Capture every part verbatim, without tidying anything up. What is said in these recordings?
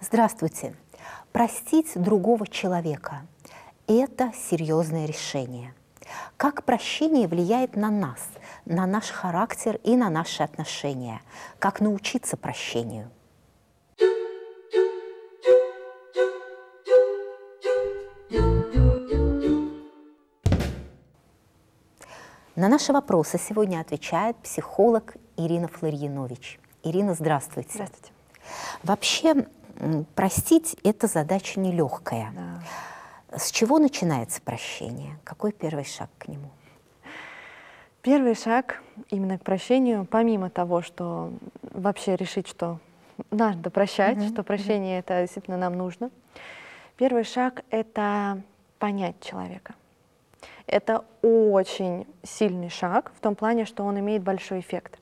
Здравствуйте. Простить другого человека – это серьезное решение. Как прощение влияет на нас, на наш характер и на наши отношения? Как научиться прощению? На наши вопросы сегодня отвечает психолог Ирина Флорьянович. Ирина, здравствуйте. Здравствуйте. Вообще, простить – это задача нелегкая. Да. С чего начинается прощение? Какой первый шаг к нему? Первый шаг именно к прощению, помимо того, что вообще решить, что надо прощать, mm-hmm. что прощение mm-hmm. это действительно нам нужно, первый шаг — это понять человека. Это очень сильный шаг в том плане, что он имеет большой эффект.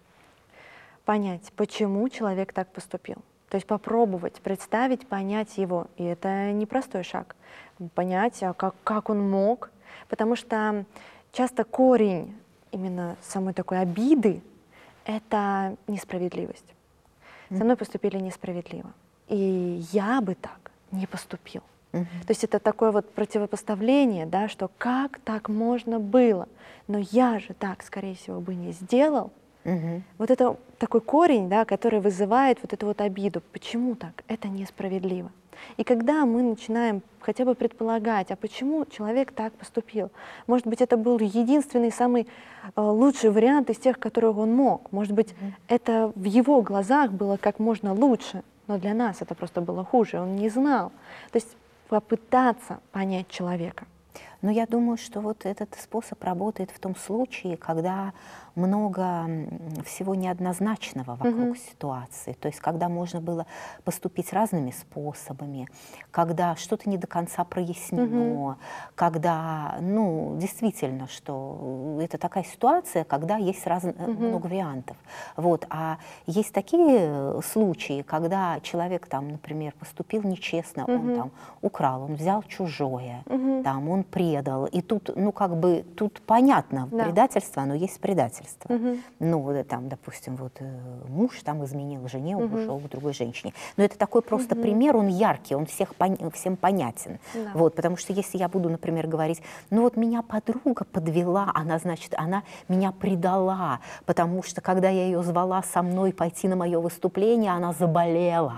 Понять, почему человек так поступил. То есть попробовать представить, понять его. И это непростой шаг. Понять, а как, как он мог. Потому что часто корень именно самой такой обиды — это несправедливость. Со мной поступили несправедливо. И я бы так не поступил. Uh-huh. То есть это такое вот противопоставление, да, что как так можно было, но я же так, скорее всего, бы не сделал. Uh-huh. Вот это такой корень, да, который вызывает вот эту вот обиду. Почему так? Это несправедливо. И когда мы начинаем хотя бы предполагать, а почему человек так поступил? Может быть, это был единственный, самый э, лучший вариант из тех, которых он мог. Может быть, uh-huh. это в его глазах было как можно лучше, но для нас это просто было хуже, он не знал. То есть попытаться понять человека. Но я думаю, что вот этот способ работает в том случае, когда много всего неоднозначного вокруг mm-hmm. ситуации. То есть когда можно было поступить разными способами, когда что-то не до конца прояснено, mm-hmm. когда, ну, действительно, что это такая ситуация, когда есть раз, mm-hmm. много вариантов. Вот. А есть такие случаи, когда человек, там, например, поступил нечестно, mm-hmm. он там украл, он взял чужое, mm-hmm. там, он предал. И тут, ну, как бы, тут понятно, да. предательство, оно есть предательство. Угу. Ну, вот там, допустим, вот муж там изменил жене, угу. ушел к другой женщине. Но это такой просто угу. пример, он яркий, он всех пон- всем понятен. Да. Вот, потому что если я буду, например, говорить, ну вот меня подруга подвела, она, значит, она меня предала, потому что, когда я ее звала со мной пойти на мое выступление, она заболела.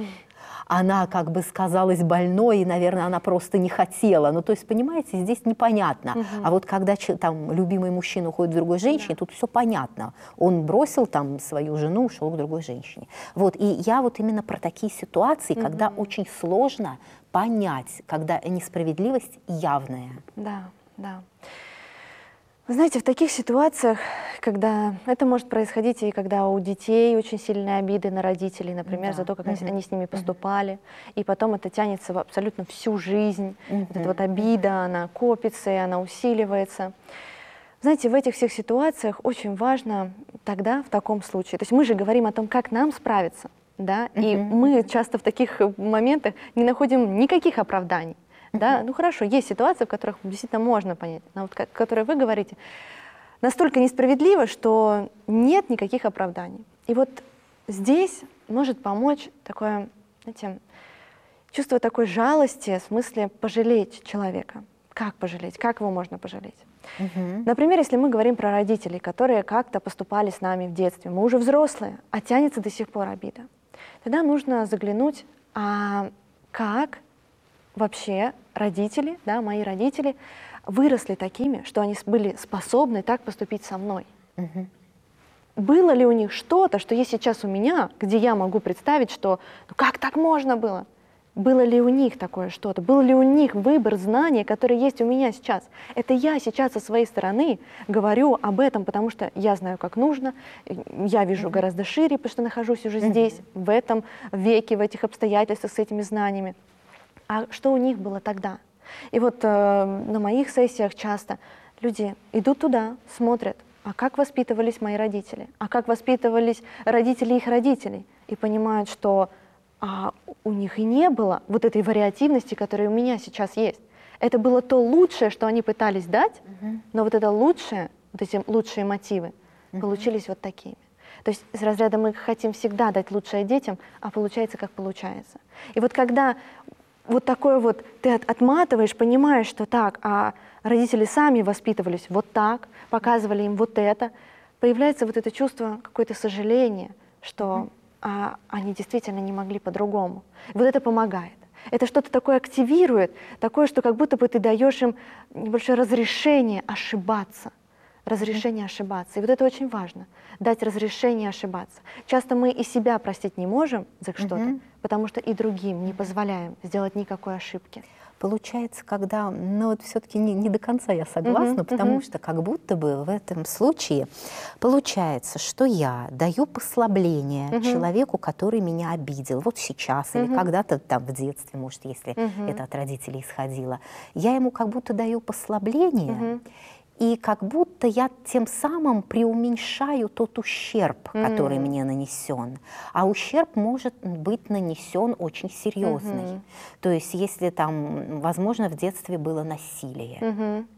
Она как бы сказалась больной, и, наверное, она просто не хотела. Ну, то есть, понимаете, здесь непонятно. Угу. А вот когда там любимый мужчина уходит к другой женщине, да. тут все понятно. Он бросил там свою жену, ушел к другой женщине. Вот, и я вот именно про такие ситуации, угу. когда очень сложно понять, когда несправедливость явная. Да, да. Вы знаете, в таких ситуациях, когда это может происходить и когда у детей очень сильные обиды на родителей, например, да. за то, как uh-huh. они с ними поступали, uh-huh. и потом это тянется абсолютно всю жизнь, uh-huh. вот эта вот обида, uh-huh. она копится и она усиливается. Знаете, в этих всех ситуациях очень важно тогда, в таком случае, то есть мы же говорим о том, как нам справиться, да, uh-huh. и мы часто в таких моментах не находим никаких оправданий. Да? Ну хорошо, есть ситуации, в которых действительно можно понять, но вот как, которые вы говорите, настолько несправедливо, что нет никаких оправданий. И вот здесь может помочь такое, знаете, чувство такой жалости, в смысле пожалеть человека. Как пожалеть? Как его можно пожалеть? Угу. Например, если мы говорим про родителей, которые как-то поступали с нами в детстве, мы уже взрослые, а тянется до сих пор обида, тогда нужно заглянуть, а как вообще родители, да, мои родители, выросли такими, что они были способны так поступить со мной. Угу. Было ли у них что-то, что есть сейчас у меня, где я могу представить, что ну как так можно было? Было ли у них такое что-то? Был ли у них выбор знаний, который есть у меня сейчас? Это я сейчас со своей стороны говорю об этом, потому что я знаю, как нужно, я вижу uh-huh. гораздо шире, потому что нахожусь уже uh-huh. здесь, в этом веке, в этих обстоятельствах, с этими знаниями. А что у них было тогда? И вот э, на моих сессиях часто люди идут туда, смотрят, а как воспитывались мои родители, а как воспитывались родители их родителей, и понимают, что а, у них и не было вот этой вариативности, которая у меня сейчас есть. Это было то лучшее, что они пытались дать, uh-huh. но вот это лучшее, вот эти лучшие мотивы uh-huh. получились вот такими. То есть из разряда мы хотим всегда дать лучшее детям, а получается, как получается. И вот когда вот такое вот ты от, отматываешь, понимаешь, что так, а родители сами воспитывались вот так, показывали им вот это, появляется вот это чувство какое-то сожаления, что а, они действительно не могли по-другому. Вот это помогает. Это что-то такое активирует, такое, что как будто бы ты даешь им небольшое разрешение ошибаться. Разрешение ошибаться. И вот это очень важно. Дать разрешение ошибаться. Часто мы и себя простить не можем за что-то, mm-hmm. потому что и другим не позволяем сделать никакой ошибки. Получается, когда, ну вот все-таки не, не до конца я согласна, uh-huh, потому uh-huh. что как будто бы в этом случае получается, что я даю послабление uh-huh. человеку, который меня обидел, вот сейчас uh-huh. или когда-то там в детстве, может, если uh-huh. это от родителей исходило. Я ему как будто даю послабление, uh-huh. и как будто я тем самым преуменьшаю тот ущерб, mm-hmm. который мне нанесен. А ущерб может быть нанесен очень серьезный. Mm-hmm. То есть если там, возможно, в детстве было насилие, mm-hmm.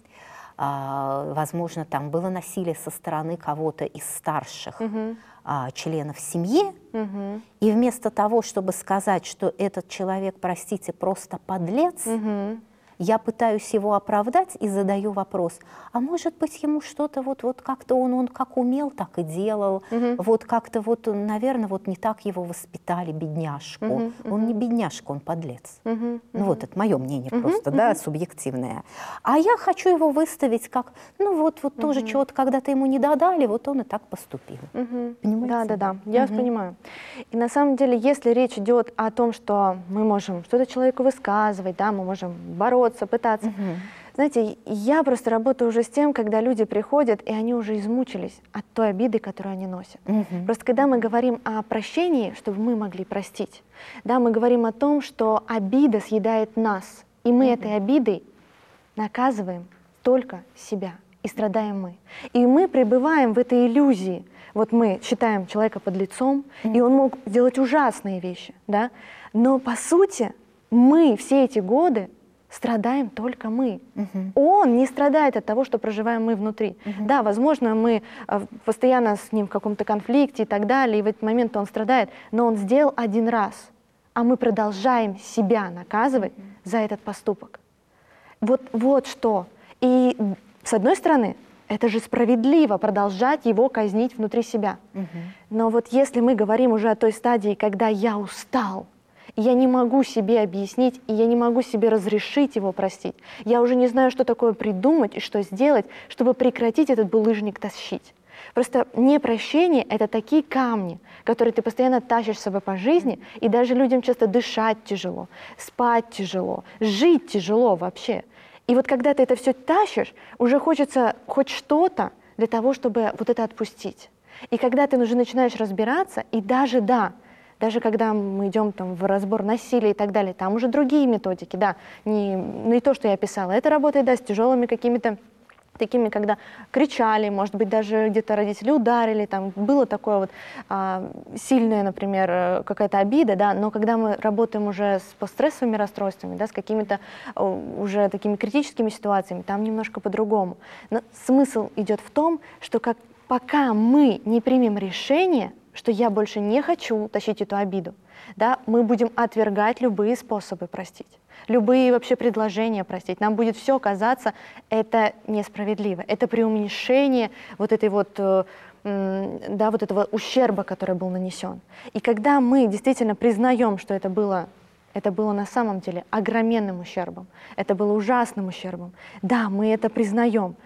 а, возможно, там было насилие со стороны кого-то из старших mm-hmm. а, членов семьи, mm-hmm. и вместо того, чтобы сказать, что этот человек, простите, просто подлец, mm-hmm. я пытаюсь его оправдать и задаю вопрос, а может быть ему что-то вот, вот как-то он, он как умел, так и делал, uh-huh. вот как-то вот, наверное, вот не так его воспитали, бедняжку. Uh-huh, uh-huh. Он не бедняжка, он подлец. Uh-huh, uh-huh. Ну вот это мое мнение uh-huh, просто, uh-huh. да, субъективное. А я хочу его выставить как, ну вот, вот uh-huh. тоже чего-то когда-то ему не додали, вот он и так поступил. Uh-huh. Понимаете? Да, да, да, я uh-huh. вас понимаю. И на самом деле, если речь идет о том, что мы можем что-то человеку высказывать, да, мы можем бороться, пытаться. Uh-huh. Знаете, я просто работаю уже с тем, когда люди приходят, и они уже измучились от той обиды, которую они носят. Uh-huh. Просто когда мы говорим о прощении, чтобы мы могли простить, да, мы говорим о том, что обида съедает нас, и мы uh-huh. этой обидой наказываем только себя, и страдаем мы. И мы пребываем в этой иллюзии. Вот мы считаем человека подлецом, uh-huh. и он мог делать ужасные вещи, да, но по сути мы все эти годы страдаем только мы. Uh-huh. Он не страдает от того, что проживаем мы внутри. Uh-huh. Да, возможно, мы э, постоянно с ним в каком-то конфликте и так далее, и в этот момент он страдает, но он сделал один раз, а мы продолжаем себя наказывать uh-huh. за этот поступок. Вот, вот что. И с одной стороны, это же справедливо продолжать его казнить внутри себя. Uh-huh. Но вот если мы говорим уже о той стадии, когда я устал, и я не могу себе объяснить, и я не могу себе разрешить его простить. Я уже не знаю, что такое придумать и что сделать, чтобы прекратить этот булыжник тащить. Просто непрощение — это такие камни, которые ты постоянно тащишь с собой по жизни, и даже людям часто дышать тяжело, спать тяжело, жить тяжело вообще. И вот когда ты это все тащишь, уже хочется хоть что-то для того, чтобы вот это отпустить. И когда ты уже начинаешь разбираться, и даже, да, даже когда мы идем там, в разбор насилия и так далее, там уже другие методики, да, не, не то, что я описала. Это работает, да, с тяжелыми какими-то такими, когда кричали, может быть, даже где-то родители ударили, там было такое вот а, сильная, например, какая-то обида, да, но когда мы работаем уже с постстрессовыми расстройствами, да, с какими-то уже такими критическими ситуациями, там немножко по-другому. Но смысл идет в том, что как, пока мы не примем решение, что я больше не хочу тащить эту обиду, да, мы будем отвергать любые способы простить, любые вообще предложения простить. Нам будет все казаться, это несправедливо, это преуменьшение вот этой вот, э, да, вот этого ущерба, который был нанесен. И когда мы действительно признаем, что это было, это было на самом деле огроменным ущербом, это было ужасным ущербом, да, мы это признаем,